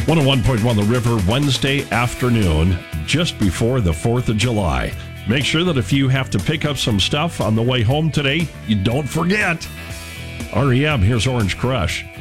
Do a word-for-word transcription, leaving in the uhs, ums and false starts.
one oh one point one The River, Wednesday afternoon, just before the fourth of July. Make sure that if you have to pick up some stuff on the way home today, you don't forget. R E M, here's Orange Crush.